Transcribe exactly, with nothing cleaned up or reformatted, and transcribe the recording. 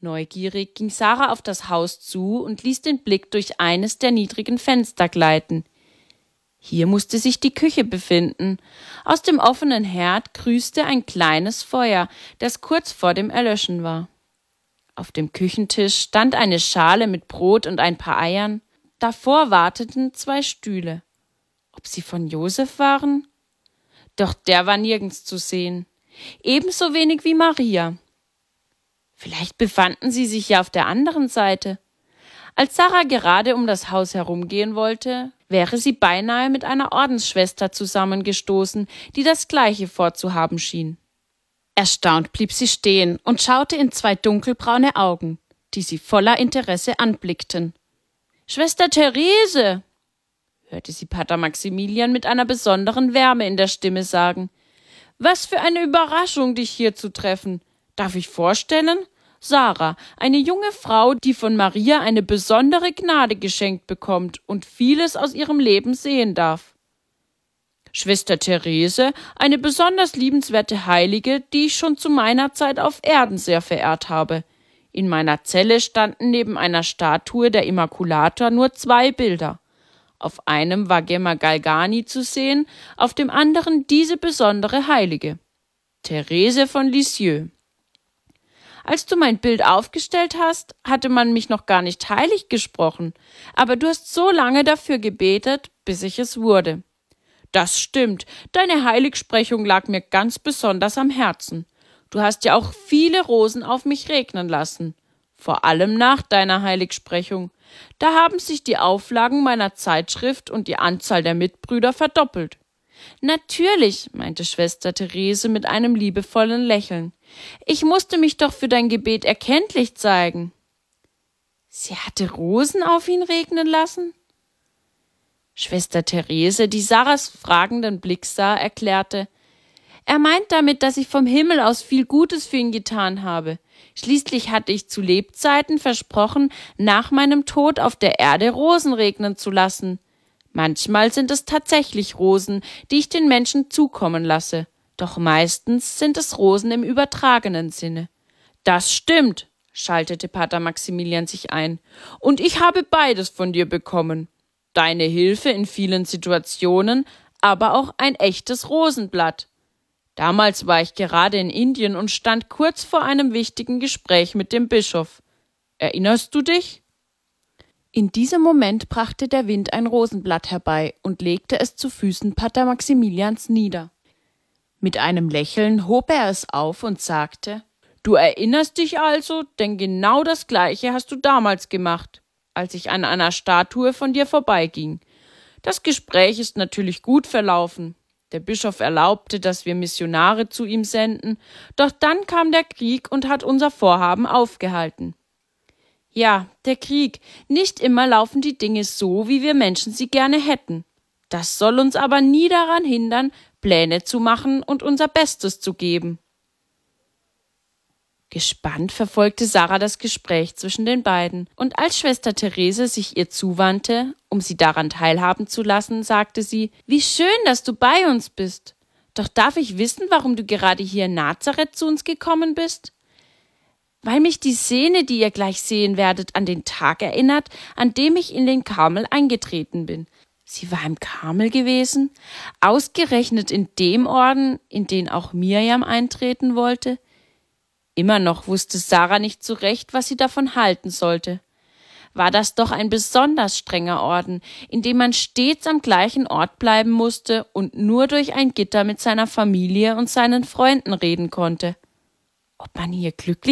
Neugierig ging Sarah auf das Haus zu und ließ den Blick durch eines der niedrigen Fenster gleiten. Hier musste sich die Küche befinden. Aus dem offenen Herd grüßte ein kleines Feuer, das kurz vor dem Erlöschen war. Auf dem Küchentisch stand eine Schale mit Brot und ein paar Eiern. Davor warteten zwei Stühle. Ob sie von Josef waren? Doch der war nirgends zu sehen. Ebenso wenig wie Maria. Vielleicht befanden sie sich ja auf der anderen Seite. Als Sarah gerade um das Haus herumgehen wollte, wäre sie beinahe mit einer Ordensschwester zusammengestoßen, die das Gleiche vorzuhaben schien. Erstaunt blieb sie stehen und schaute in zwei dunkelbraune Augen, die sie voller Interesse anblickten. »Schwester Therese«, hörte sie Pater Maximilian mit einer besonderen Wärme in der Stimme sagen. »Was für eine Überraschung, dich hier zu treffen. Darf ich vorstellen? Sarah, eine junge Frau, die von Maria eine besondere Gnade geschenkt bekommt und vieles aus ihrem Leben sehen darf. Schwester Therese, eine besonders liebenswerte Heilige, die ich schon zu meiner Zeit auf Erden sehr verehrt habe. In meiner Zelle standen neben einer Statue der Immaculata nur zwei Bilder. Auf einem war Gemma Galgani zu sehen, auf dem anderen diese besondere Heilige, Therese von Lisieux. Als du mein Bild aufgestellt hast, hatte man mich noch gar nicht heilig gesprochen, aber du hast so lange dafür gebetet, bis ich es wurde. Das stimmt, deine Heiligsprechung lag mir ganz besonders am Herzen. Du hast ja auch viele Rosen auf mich regnen lassen, vor allem nach deiner Heiligsprechung. Da haben sich die Auflagen meiner Zeitschrift und die Anzahl der Mitbrüder verdoppelt. Natürlich, meinte Schwester Therese mit einem liebevollen Lächeln. Ich musste mich doch für dein Gebet erkenntlich zeigen. Sie hatte Rosen auf ihn regnen lassen? Schwester Therese, die Sarahs fragenden Blick sah, erklärte, er meint damit, dass ich vom Himmel aus viel Gutes für ihn getan habe. Schließlich hatte ich zu Lebzeiten versprochen, nach meinem Tod auf der Erde Rosen regnen zu lassen. Manchmal sind es tatsächlich Rosen, die ich den Menschen zukommen lasse, doch meistens sind es Rosen im übertragenen Sinne. Das stimmt, schaltete Pater Maximilian sich ein, und ich habe beides von dir bekommen. Deine Hilfe in vielen Situationen, aber auch ein echtes Rosenblatt. Damals war ich gerade in Indien und stand kurz vor einem wichtigen Gespräch mit dem Bischof. Erinnerst du dich? In diesem Moment brachte der Wind ein Rosenblatt herbei und legte es zu Füßen Pater Maximilians nieder. Mit einem Lächeln hob er es auf und sagte, »Du erinnerst dich also, denn genau das Gleiche hast du damals gemacht, als ich an einer Statue von dir vorbeiging. Das Gespräch ist natürlich gut verlaufen. Der Bischof erlaubte, dass wir Missionare zu ihm senden, doch dann kam der Krieg und hat unser Vorhaben aufgehalten. Ja, der Krieg, nicht immer laufen die Dinge so, wie wir Menschen sie gerne hätten. Das soll uns aber nie daran hindern, Pläne zu machen und unser Bestes zu geben.« Gespannt verfolgte Sarah das Gespräch zwischen den beiden, und als Schwester Therese sich ihr zuwandte, um sie daran teilhaben zu lassen, sagte sie, »Wie schön, dass du bei uns bist. Doch darf ich wissen, warum du gerade hier in Nazareth zu uns gekommen bist?« »Weil mich die Szene, die ihr gleich sehen werdet, an den Tag erinnert, an dem ich in den Karmel eingetreten bin.« Sie war im Karmel gewesen, ausgerechnet in dem Orden, in den auch Mirjam eintreten wollte. Immer noch wusste Sarah nicht so recht, was sie davon halten sollte. War das doch ein besonders strenger Orden, in dem man stets am gleichen Ort bleiben musste und nur durch ein Gitter mit seiner Familie und seinen Freunden reden konnte. Ob man hier glücklich